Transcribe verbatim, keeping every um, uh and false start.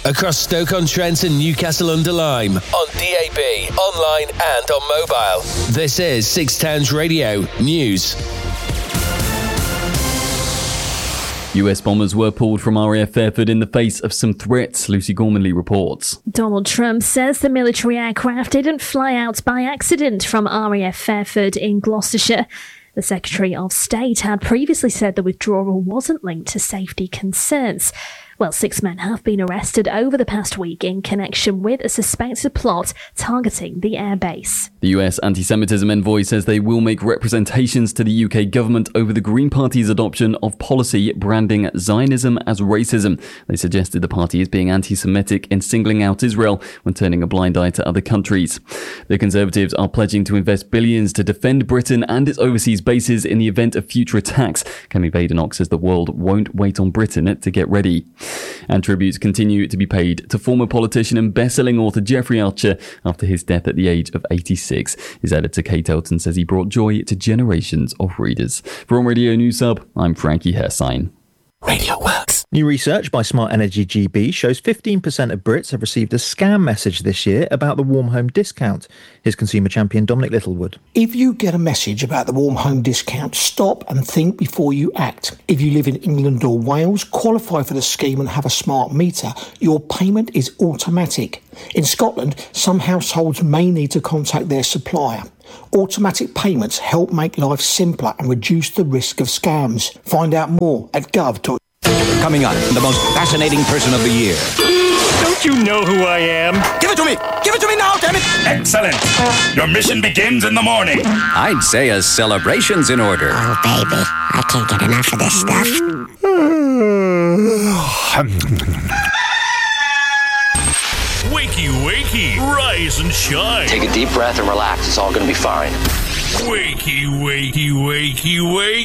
across Stoke-on-Trent and Newcastle-under-Lyme, on D A B, online and on mobile. This is Six Towns Radio News. U S bombers were pulled from R A F Fairford in the face of some threats, Lucy Gormanley reports. Donald Trump says the military aircraft didn't fly out by accident from R A F Fairford in Gloucestershire. The Secretary of State had previously said the withdrawal wasn't linked to safety concerns. Well, six men have been arrested over the past week in connection with a suspected plot targeting the airbase. The U S anti-Semitism envoy says they will make representations to the U K government over the Green Party's adoption of policy branding Zionism as racism. They suggested the party is being anti-Semitic in singling out Israel when turning a blind eye to other countries. The Conservatives are pledging to invest billions to defend Britain and its overseas bases in the event of future attacks. Kemi Badenoch says the world won't wait on Britain to get ready. And tributes continue to be paid to former politician and best-selling author Jeffrey Archer after his death at the age of eighty-six. His editor Kate Elton says he brought joy to generations of readers. For On Radio News Hub, I'm Frankie Hersign. Radio works. New research by Smart Energy G B shows fifteen percent of Brits have received a scam message this year about the Warm Home discount. Here's consumer champion Dominic Littlewood. If you get a message about the Warm Home discount, stop and think before you act. If you live in England or Wales, qualify for the scheme and have a smart meter, your payment is automatic. In Scotland, some households may need to contact their supplier. Automatic payments help make life simpler and reduce the risk of scams. Find out more at gov dot com. Coming up, the most fascinating person of the year. Don't you know who I am? Give it to me! Give it to me now, damn it! Excellent! Your mission begins in the morning. I'd say a celebration's in order. Oh, baby, I can't get enough of this stuff. Wakey, wakey, rise and shine. Take a deep breath and relax. It's all going to be fine. Wakey, wakey, wakey, wakey.